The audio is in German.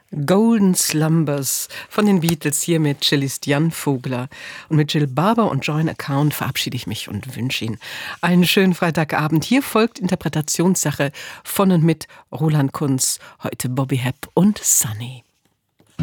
Golden Slumbers von den Beatles hier mit Cellist Jan Vogler. Und mit Jill Barber und Joint Account verabschiede ich mich und wünsche Ihnen einen schönen Freitagabend. Hier folgt Interpretationssache von und mit Roland Kunz, heute Bobby Hepp und Sunny.